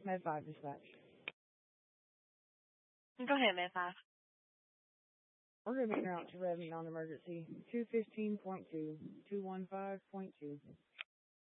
Med 5 dispatch. Go ahead, Med 5. We're going to be out to Revenue on emergency 215.2, 215.2.